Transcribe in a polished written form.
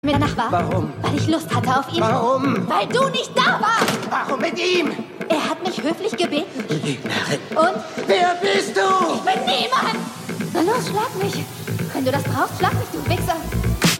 mir danach war? Warum? Weil ich Lust hatte auf ihn. Warum? Weil du nicht da warst. Warum mit ihm? Er hat mich höflich gebeten. Lügnerin. Und? Wer bist du? Ich bin niemand. Na los, schlag mich. Wenn du das brauchst, schlag mich, du Wichser.